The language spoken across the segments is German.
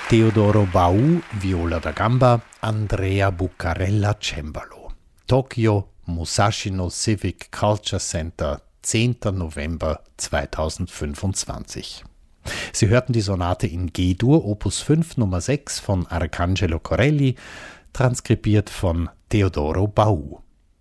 Teodoro Bau, Viola da Gamba, Andrea Buccarella, Cembalo. Tokio, Musashino Civic Culture Center, 10. November 2025. Sie hörten die Sonate in G-Dur, Opus 5, Nummer 6 von Arcangelo Corelli, transkribiert von Teodoro Bau.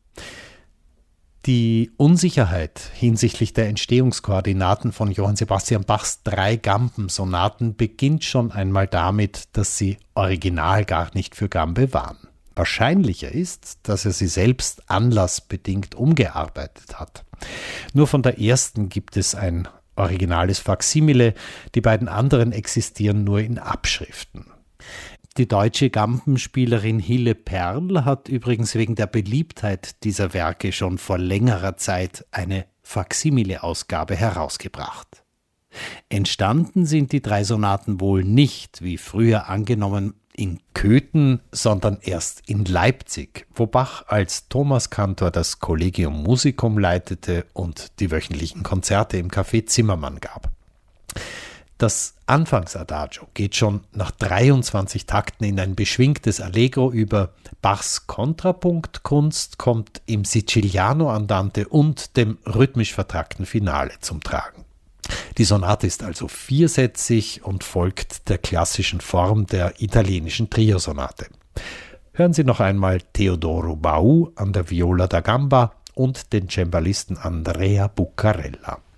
Die Unsicherheit hinsichtlich der Entstehungskoordinaten von Johann Sebastian Bachs 3 Gamben-Sonaten beginnt schon einmal damit, dass sie original gar nicht für Gambe waren. Wahrscheinlicher ist, dass er sie selbst anlassbedingt umgearbeitet hat. Nur von der ersten gibt es ein originales Faksimile, die beiden anderen existieren nur in Abschriften. Die deutsche Gambenspielerin Hille Perl hat übrigens wegen der Beliebtheit dieser Werke schon vor längerer Zeit eine Faksimile-Ausgabe herausgebracht. Entstanden sind die 3 Sonaten wohl nicht, wie früher angenommen, in Köthen, sondern erst in Leipzig, wo Bach als Thomaskantor das Collegium Musicum leitete und die wöchentlichen Konzerte im Café Zimmermann gab. Das Anfangsadagio geht schon nach 23 Takten in ein beschwingtes Allegro über. Bachs Kontrapunktkunst kommt im Siciliano Andante und dem rhythmisch vertrackten Finale zum Tragen. Die Sonate ist also viersätzig und folgt der klassischen Form der italienischen Triosonate. Hören Sie noch einmal Teodoro Bau an der Viola da Gamba und den Cembalisten Andrea Buccarella.